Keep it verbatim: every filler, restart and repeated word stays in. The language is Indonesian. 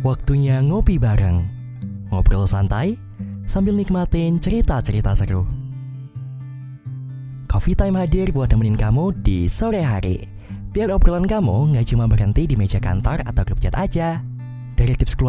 Waktunya ngopi bareng, ngobrol santai sambil nikmatin cerita-cerita seru. Coffee Time hadir buat nemenin kamu di sore hari. Biar obrolan kamu nggak cuma berhenti di meja kantor atau grup chat aja. Dari tips keluarga